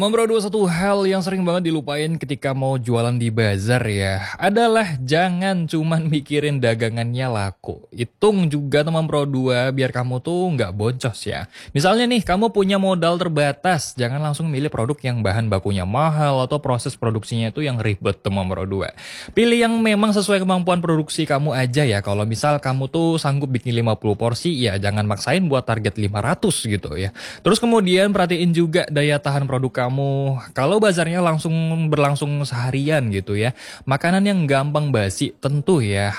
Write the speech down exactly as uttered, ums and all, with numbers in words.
Teman Bro, dua satu hal yang sering banget dilupain ketika mau jualan di bazar ya adalah jangan cuman mikirin dagangannya laku. Hitung juga teman Bro dua biar kamu tuh nggak boncos ya. Misalnya nih kamu punya modal terbatas, jangan langsung milih produk yang bahan bakunya mahal atau proses produksinya itu yang ribet teman Bro dua. Pilih yang memang sesuai kemampuan produksi kamu aja ya. Kalau misal kamu tuh sanggup bikin lima puluh porsi ya jangan maksain buat target lima ratus gitu ya. Terus kemudian perhatiin juga daya tahan produk kamu. Kalau bazarnya langsung berlangsung seharian gitu ya, makanan yang gampang basi tentu ya